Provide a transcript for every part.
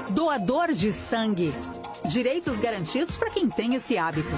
Doador de sangue. Direitos garantidos para quem tem esse hábito.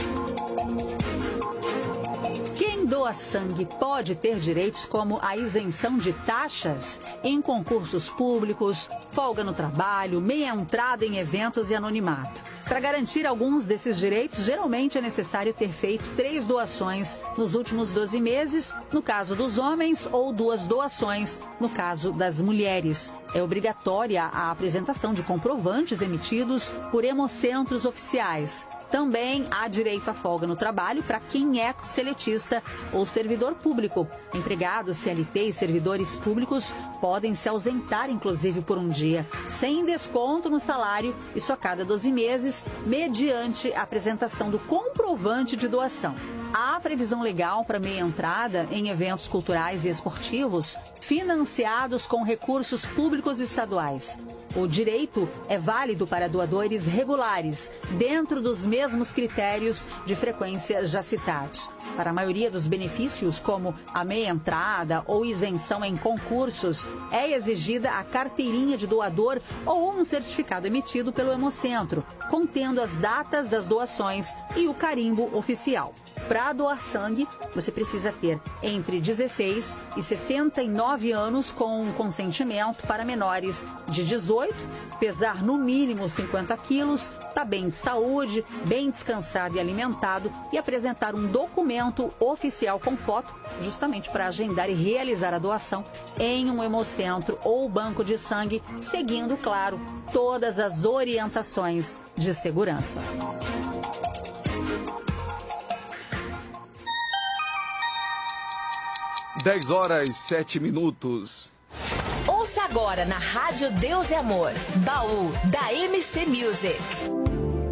Quem doa sangue pode ter direitos como a isenção de taxas em concursos públicos, folga no trabalho, meia entrada em eventos e anonimato. Para garantir alguns desses direitos, geralmente é necessário ter feito 3 doações nos últimos 12 meses, no caso dos homens, ou 2 doações, no caso das mulheres. É obrigatória a apresentação de comprovantes emitidos por hemocentros oficiais. Também há direito à folga no trabalho para quem é seletista ou servidor público. Empregados, CLT e servidores públicos podem se ausentar, inclusive, por um dia, sem desconto no salário, isso a cada 12 meses, mediante a apresentação do comprovante de doação. Há previsão legal para meia entrada em eventos culturais e esportivos financiados com recursos públicos estaduais. O direito é válido para doadores regulares, dentro dos mesmos critérios de frequência já citados. Para a maioria dos benefícios, como a meia entrada ou isenção em concursos, é exigida a carteirinha de doador ou um certificado emitido pelo Hemocentro, contendo as datas das doações e o carimbo oficial. Para doar sangue, você precisa ter entre 16 e 69 anos com consentimento para menores de 18, pesar no mínimo 50 quilos, estar bem de saúde, bem descansado e alimentado e apresentar um documento oficial com foto, justamente para agendar e realizar a doação em um hemocentro ou banco de sangue, seguindo, claro, todas as orientações de segurança. Dez horas, 7 minutos. Ouça agora na Rádio Deus e Amor, Baú da MC Music.